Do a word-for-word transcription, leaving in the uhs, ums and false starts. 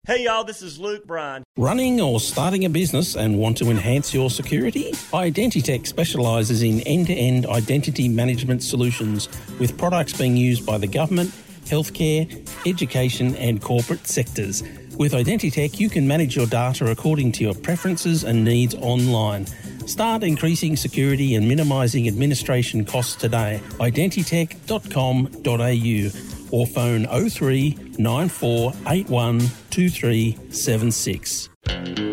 Hey y'all, this is Luke Bryan. Running or starting a business and want to enhance your security? Identitech specialises in end-to-end identity management solutions with products being used by the government, healthcare, education and corporate sectors. With Identitech, you can manage your data according to your preferences and needs online. Start increasing security and minimising administration costs today. identitech dot com dot a u or phone oh three nine four eight one two three seven six.